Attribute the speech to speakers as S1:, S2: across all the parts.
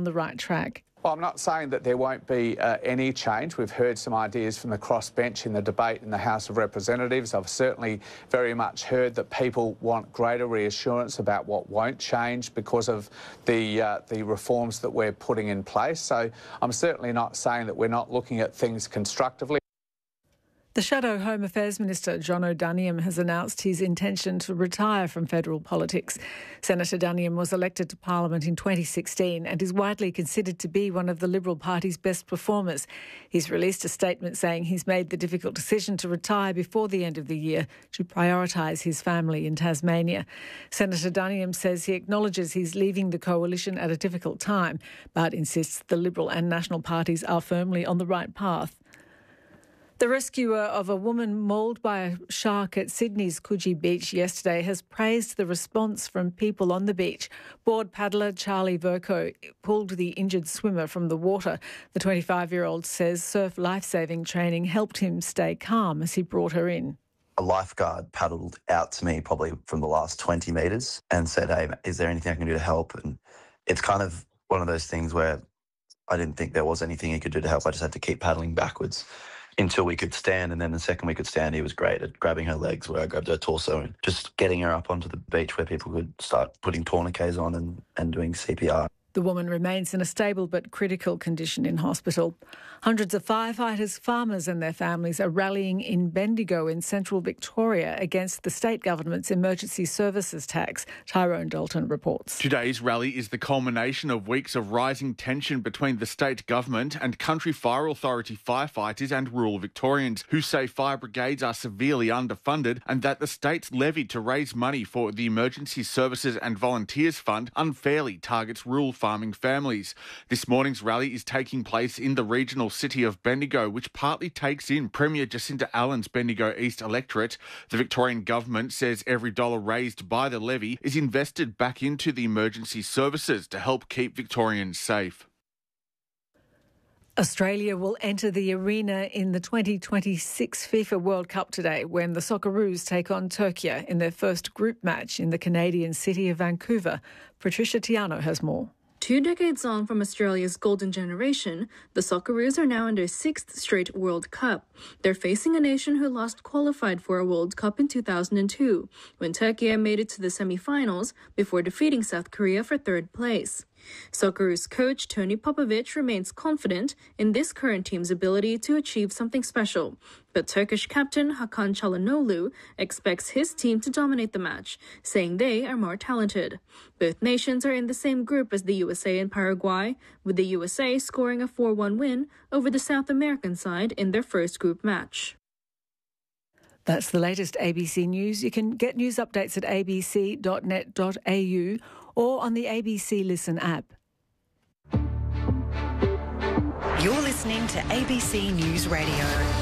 S1: the right track.
S2: Well, I'm not saying that there won't be any change. We've heard some ideas from the crossbench in the debate in the House of Representatives. I've certainly very much heard that people want greater reassurance about what won't change because of the reforms that we're putting in place. So I'm certainly not saying that we're not looking at things constructively.
S1: The Shadow Home Affairs Minister, John O'Doniam, has announced his intention to retire from federal politics. Senator Duniam was elected to Parliament in 2016 and is widely considered to be one of the Liberal Party's best performers. He's released a statement saying he's made the difficult decision to retire before the end of the year to prioritise his family in Tasmania. Senator Duniam says he acknowledges he's leaving the coalition at a difficult time, but insists the Liberal and National parties are firmly on the right path. The rescuer of a woman mauled by a shark at Sydney's Coogee Beach yesterday has praised the response from people on the beach. Board paddler Charlie Vercoe pulled the injured swimmer from the water. The 25-year-old says surf lifesaving training helped him stay calm as he brought her in.
S3: A lifeguard paddled out to me probably from the last 20 metres and said, "Hey, is there anything I can do to help?" And it's kind of one of those things where I didn't think there was anything he could do to help. I just had to keep paddling backwards until we could stand, and then the second we could stand, he was great at grabbing her legs where I grabbed her torso and just getting her up onto the beach where people could start putting tourniquets on and doing CPR.
S1: The woman remains in a stable but critical condition in hospital. Hundreds of firefighters, farmers and their families are rallying in Bendigo in central Victoria against the state government's emergency services tax. Tyrone Dalton reports.
S4: Today's rally is the culmination of weeks of rising tension between the state government and Country Fire Authority firefighters and rural Victorians, who say fire brigades are severely underfunded and that the state's levy to raise money for the Emergency Services and Volunteers Fund unfairly targets rural farming families. This morning's rally is taking place in the regional city of Bendigo, which partly takes in Premier Jacinta Allen's Bendigo East electorate. The Victorian government says every dollar raised by the levy is invested back into the emergency services to help keep Victorians safe.
S1: Australia will enter the arena in the 2026 FIFA World Cup today when the Socceroos take on Turkey in their first group match in the Canadian city of Vancouver. Patricia Tiano has more.
S5: 2 decades on from Australia's golden generation, the Socceroos are now in their 6th straight World Cup. They're facing a nation who last qualified for a World Cup in 2002, when Turkey made it to the semi-finals before defeating South Korea for 3rd place. Socceroos coach Tony Popovic remains confident in this current team's ability to achieve something special, but Turkish captain Hakan Çalhanoğlu expects his team to dominate the match, saying they are more talented. Both nations are in the same group as the USA and Paraguay, with the USA scoring a 4-1 win over the South American side in their first group match.
S1: That's the latest ABC News. You can get news updates at abc.net.au or on the ABC Listen app.
S6: You're listening to ABC News Radio.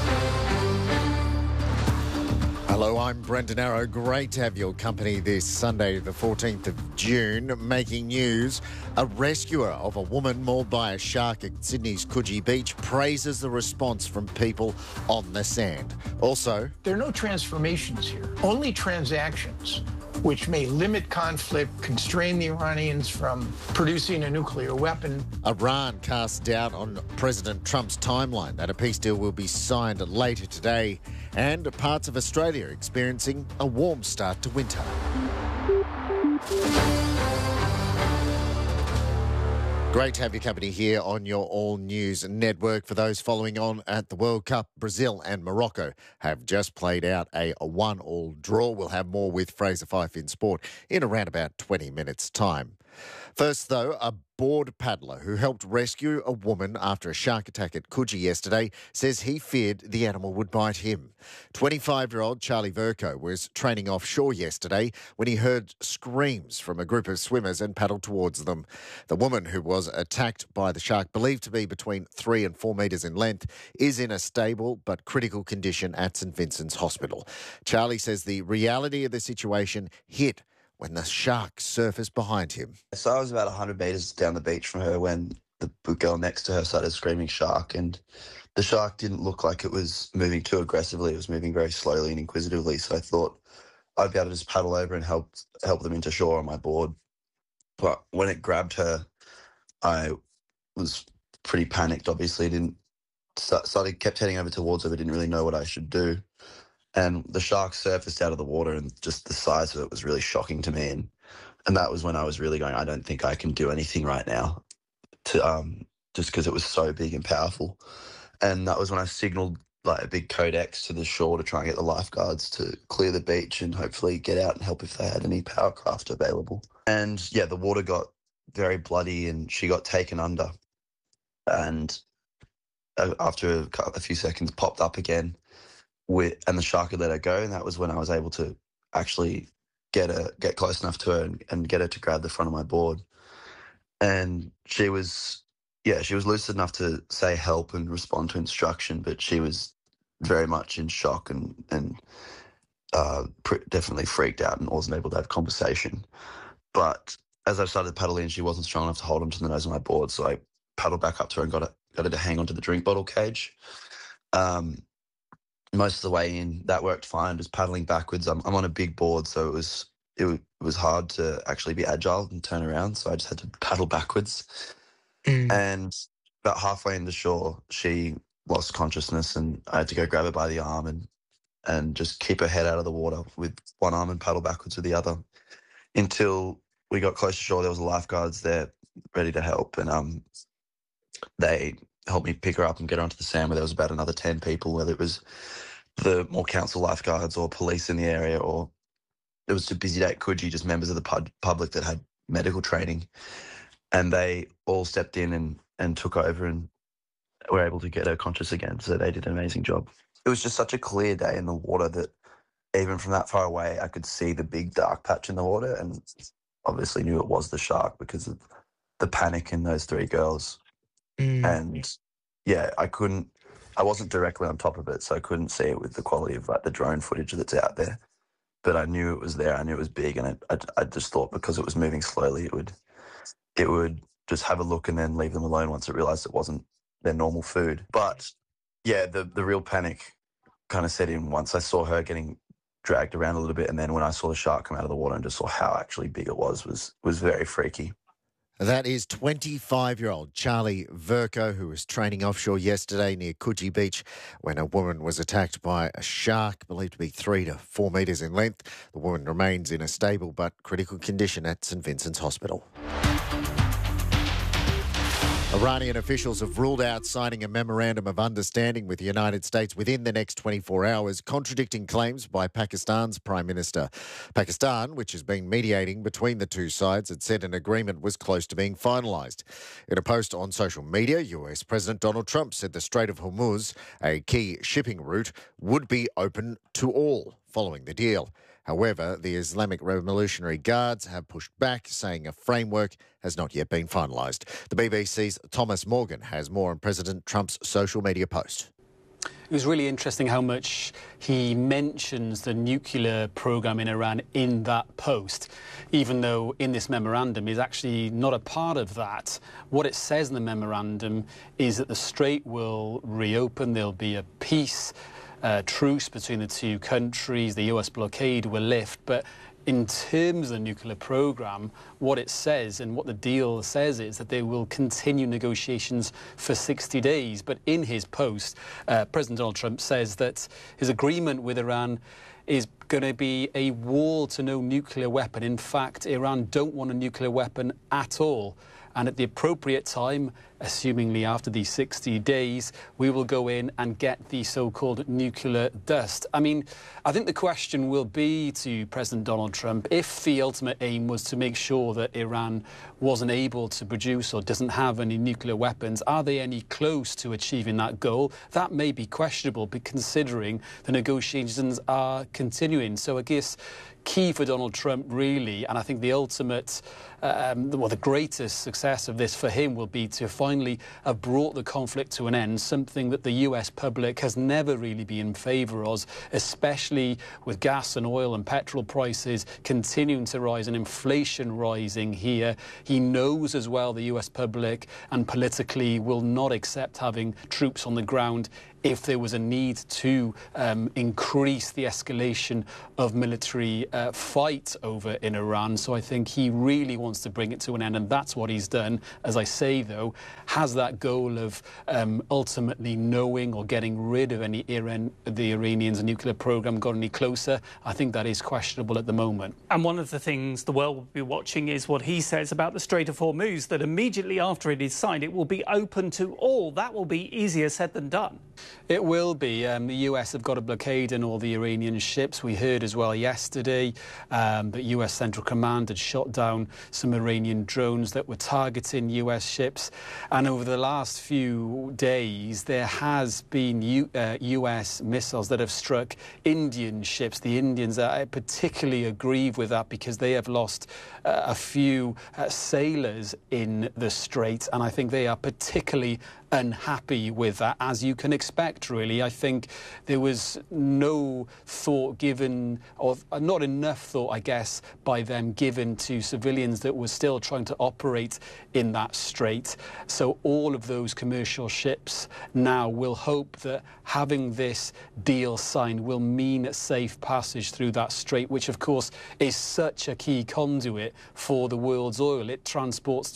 S7: Hello, I'm Brendan Arrow. Great to have your company this Sunday, the 14th of June. Making news, a rescuer of a woman mauled by a shark at Sydney's Coogee Beach praises the response from people on the sand. Also,
S8: there are no transformations here, only transactions, which may limit conflict, constrain the Iranians from producing a nuclear weapon.
S7: Iran casts doubt on President Trump's timeline that a peace deal will be signed later today, and parts of Australia experiencing a warm start to winter. Great to have your company here on your All News Network. For those following on at the World Cup, Brazil and Morocco have just played out a 1-1 draw. We'll have more with Fraser Fife in sport in around about 20 minutes' time. First, though, a board paddler who helped rescue a woman after a shark attack at Coogee yesterday says he feared the animal would bite him. 25-year-old Charlie Vercoe was training offshore yesterday when he heard screams from a group of swimmers and paddled towards them. The woman who was attacked by the shark, believed to be between 3 and 4 metres in length, is in a stable but critical condition at St Vincent's Hospital. Charlie says the reality of the situation hit when the shark surfaced behind him.
S3: So I was about 100 metres down the beach from her when the girl next to her started screaming shark, and the shark didn't look like it was moving too aggressively. It was moving very slowly and inquisitively, so I thought I'd be able to just paddle over and help them into shore on my board. But when it grabbed her, I was pretty panicked, obviously. Kept heading over towards her, but didn't really know what I should do. And the shark surfaced out of the water, and just the size of it was really shocking to me. And that was when I was really going, I don't think I can do anything right now, just because it was so big and powerful. And that was when I signalled like a big Codex to the shore to try and get the lifeguards to clear the beach and hopefully get out and help if they had any power craft available. And yeah, the water got very bloody and she got taken under. And after a few seconds popped up again and the shark had let her go. And that was when I was able to actually get close enough to her and get her to grab the front of my board. And she was lucid enough to say help and respond to instruction, but she was very much in shock and definitely freaked out and wasn't able to have conversation. But as I started paddling, she wasn't strong enough to hold onto the nose of my board, so I paddled back up to her and got her to hang onto the drink bottle cage. Most of the way in, that worked fine, just paddling backwards. I'm on a big board, so it was hard to actually be agile and turn around, so I just had to paddle backwards. And about halfway in the shore, she lost consciousness, and I had to go grab her by the arm and just keep her head out of the water with one arm and paddle backwards with the other until we got close to shore. There was lifeguards there ready to help, and they helped me pick her up and get her onto the sand, where there was about another 10 people, whether it was the more council lifeguards or police in the area, or it was too busy day at Coogee, just members of the public that had medical training. And they all stepped in and took over and were able to get her conscious again. So they did an amazing job. It was just such a clear day in the water that even from that far away, I could see the big dark patch in the water, and obviously knew it was the shark because of the panic in those 3 girls. And yeah, I wasn't directly on top of it, so I couldn't see it with the quality of like the drone footage that's out there. But I knew it was there. I knew it was big, and I just thought because it was moving slowly, it would just have a look and then leave them alone once it realised it wasn't their normal food. But yeah, the real panic kind of set in once I saw her getting dragged around a little bit, and then when I saw the shark come out of the water and just saw how actually big it was very freaky.
S7: That is 25-year-old Charlie Verco, who was training offshore yesterday near Coogee Beach when a woman was attacked by a shark believed to be 3 to 4 metres in length. The woman remains in a stable but critical condition at St Vincent's Hospital. Iranian officials have ruled out signing a memorandum of understanding with the United States within the next 24 hours, contradicting claims by Pakistan's Prime Minister. Pakistan, which has been mediating between the two sides, had said an agreement was close to being finalised. In a post on social media, US President Donald Trump said the Strait of Hormuz, a key shipping route, would be open to all following the deal. However, the Islamic Revolutionary Guards have pushed back, saying a framework has not yet been finalised. The BBC's Thomas Morgan has more on President Trump's social media post.
S9: It was really interesting how much he mentions the nuclear program in Iran in that post, even though in this memorandum is actually not a part of that. What it says in the memorandum is that the Strait will reopen, there'll be a peace truce between the two countries, the US blockade will lift, but in terms of the nuclear program, what it says and what the deal says is that they will continue negotiations for 60 days. But in his post, President Donald Trump says that his agreement with Iran is going to be a wall to no nuclear weapon. In fact, Iran don't want a nuclear weapon at all. And at the appropriate time, assumingly after these 60 days, we will go in and get the so-called nuclear dust. I mean, I think the question will be to President Donald Trump, if the ultimate aim was to make sure that Iran wasn't able to produce or doesn't have any nuclear weapons, are they any close to achieving that goal? That may be questionable, but considering the negotiations are continuing. So I guess key for Donald Trump, really, and I think the ultimate, the greatest success of this for him will be to finally have brought the conflict to an end, something that the US public has never really been in favour of, especially with gas and oil and petrol prices continuing to rise and inflation rising here. He knows as well the US public and politically will not accept having troops on the ground if there was a need to increase the escalation of military fight over in Iran. So I think he really wants to bring it to an end, and that's what he's done. As I say, though, has that goal of ultimately knowing or getting rid of the Iranians' nuclear program got any closer? I think that is questionable at the moment.
S10: And one of the things the world will be watching is what he says about the Strait of Hormuz, that immediately after it is signed, it will be open to all. That will be easier said than done.
S9: It will be. The US have got a blockade on all the Iranian ships. We heard as well yesterday that US Central Command had shot down some Iranian drones that were targeting US ships. And over the last few days, there has been US missiles that have struck Indian ships. The Indians are particularly aggrieved with that because they have lost a few sailors in the strait, and I think they are particularly unhappy with that, as you can expect, really. I think there was no thought given, or not enough thought, I guess, by them given to civilians that were still trying to operate in that strait. So all of those commercial ships now will hope that having this deal signed will mean safe passage through that strait, which, of course, is such a key conduit for the world's oil. It transports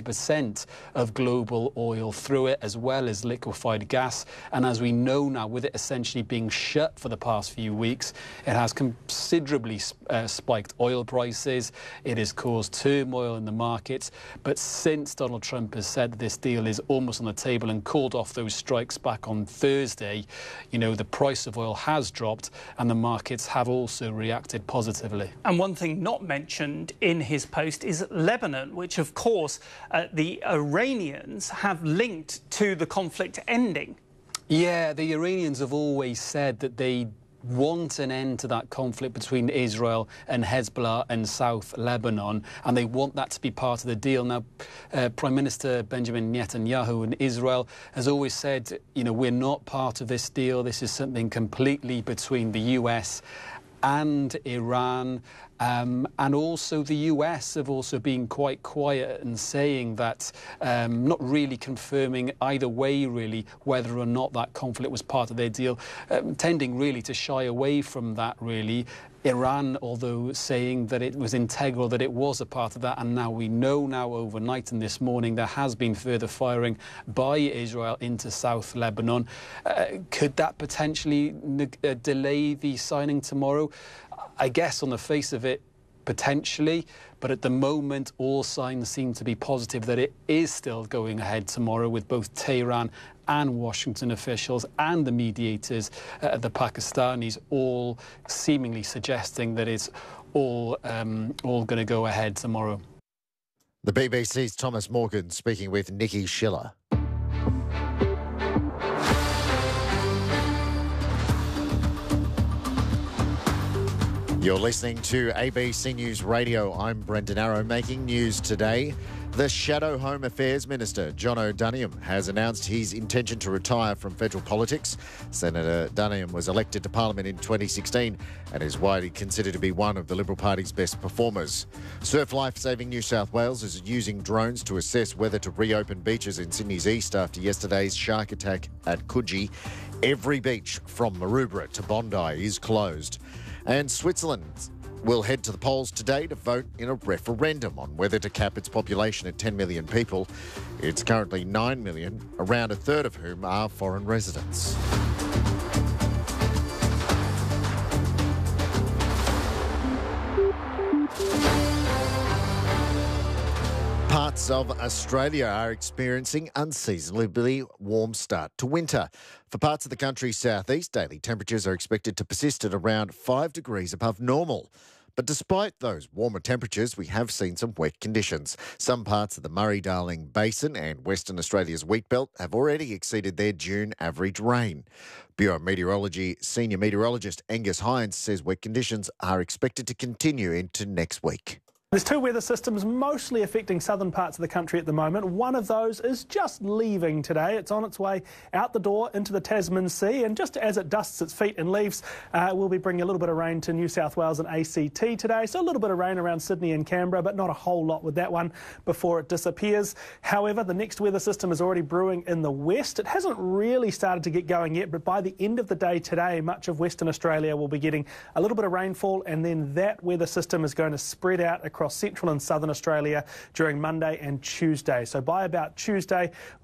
S9: 20% of global oil through it, as well as liquefied gas. And as we know now, with it essentially being shut for the past few weeks, it has considerably spiked oil prices. It has caused turmoil in the markets. But since Donald Trump has said that this deal is almost on the table and called off those strikes back on Thursday, you know, the price of oil has dropped and the markets have also reacted positively.
S10: And one thing not mentioned in his post is Lebanon, which, of course, the Iranians have linked to the conflict ending.
S9: Yeah, the Iranians have always said that they want an end to that conflict between Israel and Hezbollah and South Lebanon, and they want that to be part of the deal. Now, Prime Minister Benjamin Netanyahu in Israel has always said, you know, we're not part of this deal. This is something completely between the US and Iran. And also the US have also been quite quiet and saying that, not really confirming either way, really, whether or not that conflict was part of their deal, tending really to shy away from that, really. Iran, although saying that it was integral, that it was a part of that, and now we know now overnight and this morning there has been further firing by Israel into South Lebanon. Could that potentially delay the signing tomorrow? I guess on the face of it, potentially, but at the moment all signs seem to be positive that it is still going ahead tomorrow, with both Tehran and Washington officials and the mediators, the Pakistanis, all seemingly suggesting that it's all going to go ahead tomorrow.
S7: The BBC's Thomas Morgan speaking with Nikki Schiller. You're listening to ABC News Radio. I'm Brendan Arrow. Making news today, the Shadow Home Affairs Minister, John O'Daniam, has announced his intention to retire from federal politics. Senator Daniam was elected to Parliament in 2016 and is widely considered to be one of the Liberal Party's best performers. Surf Life Saving New South Wales is using drones to assess whether to reopen beaches in Sydney's east after yesterday's shark attack at Coogee. Every beach from Maroubra to Bondi is closed. And Switzerland will head to the polls today to vote in a referendum on whether to cap its population at 10 million people. It's currently 9 million, around a third of whom are foreign residents. Parts of Australia are experiencing unseasonably warm start to winter. For parts of the country's southeast, daily temperatures are expected to persist at around 5 degrees above normal. But despite those warmer temperatures, we have seen some wet conditions. Some parts of the Murray-Darling Basin and Western Australia's wheat belt have already exceeded their June average rain. Bureau of Meteorology Senior Meteorologist Angus Hines says wet conditions are expected to continue into next week.
S11: There's two weather systems mostly affecting southern parts of the country at the moment. One of those is just leaving today. It's on its way out the door into the Tasman Sea, and just as it dusts its feet and leaves, we'll be bringing a little bit of rain to New South Wales and ACT today. So a little bit of rain around Sydney and Canberra, but not a whole lot with that one before it disappears. However, the next weather system is already brewing in the west. It hasn't really started to get going yet, but by the end of the day today, much of Western Australia will be getting a little bit of rainfall, and then that weather system is going to spread out across central and southern Australia during Monday and Tuesday. So by about Tuesday,